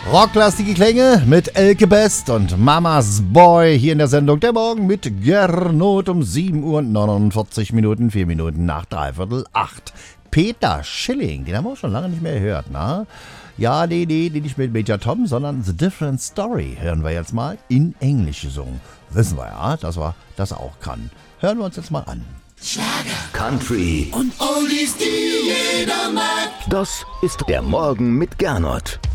Rocklastige Klänge mit Elke Best und Mamas Boy hier in der Sendung Der Morgen mit Gernot um 7 Uhr und 49 Minuten, 4 Minuten nach 7:45. Peter Schilling, den haben wir auch schon lange nicht mehr gehört, na? Ja, nee, nicht mit Major Tom, sondern The Different Story hören wir jetzt mal in Englisch gesungen. Wissen wir ja, dass er das auch kann. Hören wir uns jetzt mal an. Schlager, Country und Oldies, die jeder mag. Das ist der Morgen mit Gernot.